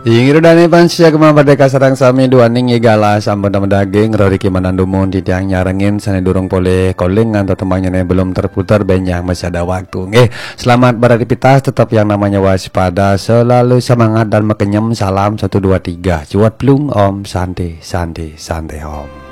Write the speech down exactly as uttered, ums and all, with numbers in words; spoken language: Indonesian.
Ingin dani pansya kema merdeka sarang sami dua ning igala sampun temen daging roriki manandumun di tiang nyarengin sana durung pole calling atau temannya nih belum terputar banyak masih ada waktu. Nggih, selamat beraktivitas tetap yang namanya waspada, selalu semangat dan makenyem. Salam satu dua tiga cuat plung om santai santai santai om.